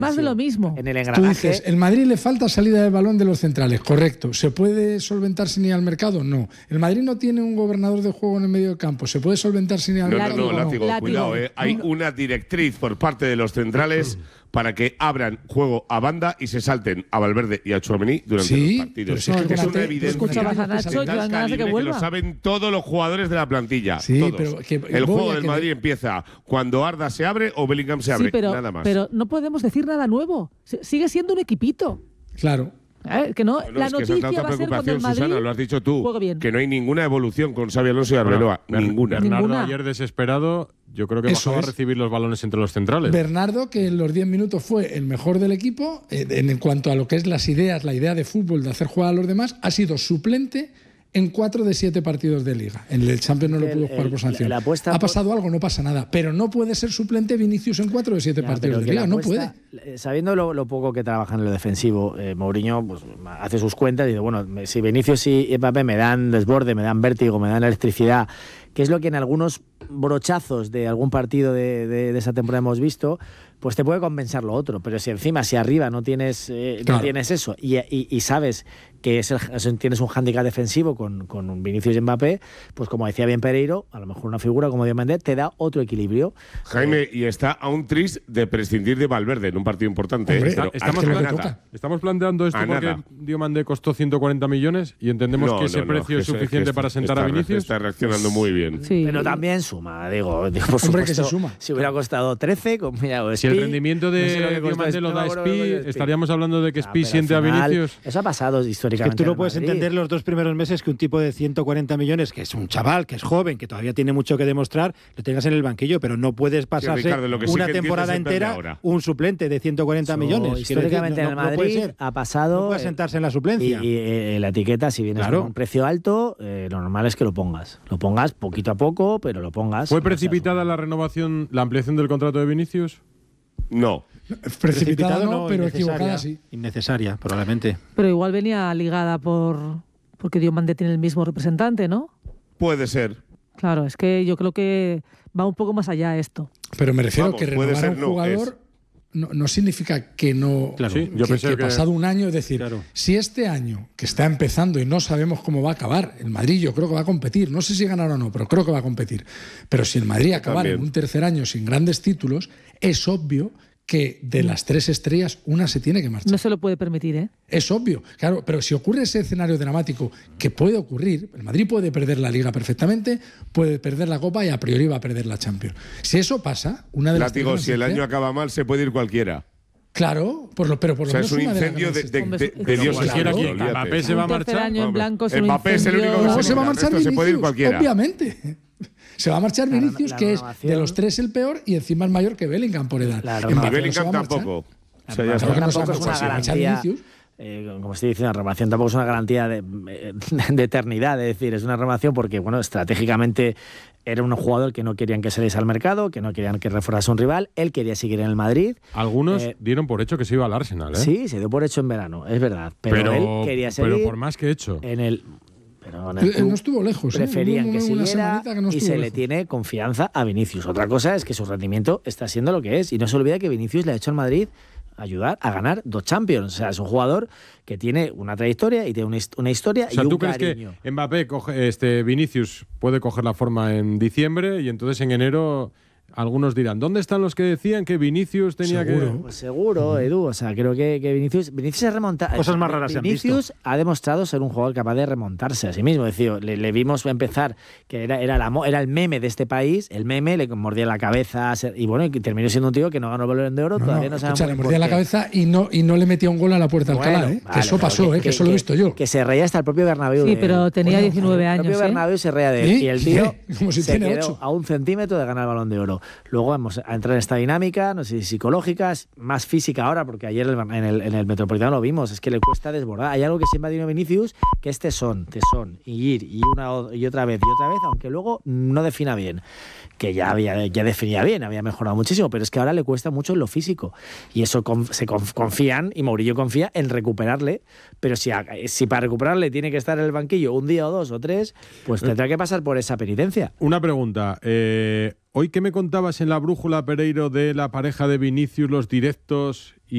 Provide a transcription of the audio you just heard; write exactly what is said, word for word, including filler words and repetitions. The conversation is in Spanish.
Más de lo mismo. En el Tú engranaje. dices, el Madrid le falta salida de balón de los centrales, correcto. ¿Se puede solventar sin ir al mercado? No. ¿El Madrid no tiene un gobernador de juego en el medio del campo? ¿Se puede solventar sin ir al No, mercado? no, no, látigo, Látigo. cuidado, eh. Hay una directriz por parte de los centrales para que abran juego a banda y se salten a Valverde y a Tchouaméni durante Sí, los partidos. pero si es que es Konaté- una evidencia. escuchabas a Nacho, de yo tal dan ganas de que calibre vuelva. lo saben todos los jugadores de la plantilla. Sí, todos. pero que- el voy juego a del que- Madrid empieza cuando Arda se abre o Bellingham se abre. Sí, pero, nada más. pero no podemos decir nada nuevo. S- Sigue siendo un equipito. Claro. ¿Eh? Que no, Bueno, la es que esa es la noticia otra va a ser cuando preocupación, el Madrid Susana, lo has dicho tú, juegue bien. que no hay ninguna evolución con Xabi Alonso y Arbeloa. Bueno, ninguna. Bernardo Ninguna. ayer desesperado, yo creo que Eso bajaba es. a recibir los balones entre los centrales. Bernardo, que en los diez minutos fue el mejor del equipo, eh, en cuanto a lo que es las ideas, la idea de fútbol, de hacer jugar a los demás, ha sido suplente en cuatro de siete partidos de Liga. En el Champions no lo El- pudo jugar el- por sanción. la apuesta ha por- pasado algo, no pasa nada. Pero no puede ser suplente Vinicius en cuatro de siete Ya, partidos pero de que Liga. la No apuesta, puede. eh, Sabiendo lo, lo poco que trabaja en lo defensivo, eh, Mourinho pues, hace sus cuentas y dice, bueno, me- si Vinicius y Mbappé me dan desborde, me dan vértigo, me dan electricidad, que es lo que en algunos brochazos de algún partido de, de, de esa temporada hemos visto, pues te puede compensar lo otro. Pero si encima, si arriba no tienes, eh, Claro. no tienes eso y, y, y sabes que es el, es- tienes un hándicap defensivo con, con un Vinicius y Mbappé, pues como decía bien Pereiro, a lo mejor una figura como Diomandé te da otro equilibrio. Jaime, y está a un tris de prescindir de Valverde en un partido importante. Hombre, ¿eh? Pero Estamos, es que lo que a nada. toca. estamos planteando esto A porque nada. Diomandé costó ciento cuarenta millones y entendemos No, que ese no, no, precio que es eso- suficiente que para está- sentar a está- Vinicius. Está reaccionando muy bien. Sí. Pero también suma, digo, digo por Hombre, que supuesto, se suma. si hubiera costado trece, con mira, o Si el Spi, rendimiento de no sé lo que costó Diomandé lo Spi, da no me acuerdo lo que Spi, costó Spi. estaríamos hablando de que Ah, Spi pero al siente a final, Vinicius. Eso ha pasado Es que históricamente. tú no en puedes Madrid. entender los dos primeros meses que un tipo de ciento cuarenta millones, que es un chaval, que es joven, que todavía tiene mucho que demostrar, lo tengas en el banquillo, pero no puedes pasarse Ricardo, lo que sí una que entiendes temporada es el plan de entera ahora. un suplente de ciento cuarenta Eso, millones. Quiero decir, históricamente no- en el no puede Madrid ser. ha pasado. No puedes eh, sentarse en la y, suplencia. y, eh, la etiqueta, si vienes Claro. con un precio alto, eh, lo normal es que lo pongas. Lo pongas poquito a poco, pero lo pongas. ¿Fue No seas precipitada un- la renovación, la ampliación del contrato de Vinicius? No. Precipitado no, pero innecesaria, equivocada sí. Innecesaria, probablemente. Pero igual venía ligada por porque Diomandé tiene el mismo representante, ¿no? Puede ser. Claro, es que yo creo que va un poco más allá esto. Pero me refiero Vamos, que puede renovar a ser, un no, jugador no, no significa que no. Claro. Sí, yo que, pensé que que- pasado un año, es decir, Claro. si este año que está empezando y no sabemos cómo va a acabar, el Madrid yo creo que va a competir, no sé si ganará o no, pero creo que va a competir. Pero si el Madrid acabara en también. un tercer año sin grandes títulos, es obvio que de las tres estrellas una se tiene que marchar. No se lo puede permitir, ¿eh? Es obvio, claro, pero si ocurre ese escenario dramático, que puede ocurrir, el Madrid puede perder la Liga perfectamente, puede perder la Copa y a priori va a perder la Champions. Si eso pasa, una de las Látigo, tres si el grandes año estrellas- acaba mal, se puede ir cualquiera. Claro, por lo, pero por O lo sea, menos es un una de las incendio de, grandes de, Hombre, de, es- de es- Dios Cualquiera santo, que- olvídate. Mbappé se Un va a tercer marchar. año en blanco es un Mbappé es el único que incendio. se No, se va a marchar Esto se Vinicius, puede ir cualquiera. obviamente. Se va a marchar La- Vinicius, la que es renovación- de los tres el peor y encima es mayor que Bellingham por edad. La Mbappé renovación- Y no se Bellingham va a marchar. tampoco. O La sea, ya Claro que está. no se va a tampoco es una marchar, se va a marchar garantía. Vinicius. Eh, como estoy diciendo, la renovación tampoco es una garantía de, eh, de eternidad, es decir, es una renovación porque, bueno, estratégicamente era un jugador que no querían que saliese al mercado, que no querían que reforzase un rival, él quería seguir en el Madrid. Algunos Eh, dieron por hecho que se iba al Arsenal, ¿eh? Sí, se dio por hecho en verano, es verdad, pero, pero, él quería seguir pero por más que hecho. en el... Pero en el Eh, club No estuvo lejos. ¿eh? preferían Hubo que una siguiera semanita que no y estuvo se le lejos. tiene confianza a Vinicius. Otra cosa es que su rendimiento está siendo lo que es y no se olvida que Vinicius le ha hecho al Madrid ayudar a ganar dos Champions. O sea, es un jugador que tiene una trayectoria y tiene una, hist- una historia O sea, y ¿tú un crees cariño. que Mbappé, coge, este Vinicius, puede coger la forma en diciembre y entonces en enero algunos dirán, ¿dónde están los que decían que Vinicius tenía Seguro. que...? Pues seguro, Edu. O sea, creo que, que Vinicius, Vinicius se remonta. Cosas más raras se han Vinicius ha demostrado ser un jugador capaz de remontarse a sí mismo. Es decir, le, le vimos empezar, que era, era, la, mo- era el meme de este país, el meme le mordía la cabeza se- y bueno, y terminó siendo un tío que no ganó el Balón de Oro, No, todavía no, no escucha, sabemos le por mordía la qué. cabeza y no, y no le metía un gol a la puerta de Alcalá, Bueno, ¿eh? vale, que eso pero pasó, ¿eh? que, eso lo he visto yo. Que se reía hasta el propio Bernabéu. Sí, de- pero tenía Coño, diecinueve El propio años, ¿eh? Bernabéu se reía de él. ¿Sí? Y el tío Como si se tiene quedó ocho. a un centímetro de ganar el Balón de Oro. Luego vamos a entrar en esta dinámica, no sé si psicológica, es más física ahora, porque ayer el- en el, en el Metropolitano lo vimos, es que le cuesta desbordar. Hay algo que siempre ha tenido Vinicius, que es tesón, tesón, y ir, y una o- y otra vez, y otra vez, aunque luego no defina bien. Que ya, había, ya definía bien, había mejorado muchísimo, pero es que ahora le cuesta mucho en lo físico. Y eso conf- se conf- confían, y Mourinho confía en recuperarle, pero si, a- si para recuperarle tiene que estar en el banquillo un día o dos o tres, pues tendrá que pasar por esa penitencia. Una pregunta. Eh, hoy, ¿qué me contabas en la brújula, Pereiro, de la pareja de Vinicius, los directos y